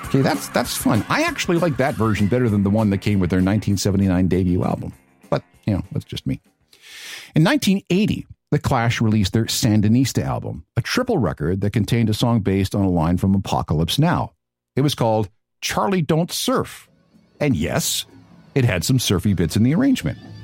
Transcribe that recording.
Okay, that's fun. I actually like that version better than the one that came with their 1979 debut album. But, that's just me. In 1980, The Clash released their Sandinista album, a triple record that contained a song based on a line from Apocalypse Now. It was called Charlie Don't Surf. And yes, it had some surfy bits in the arrangement.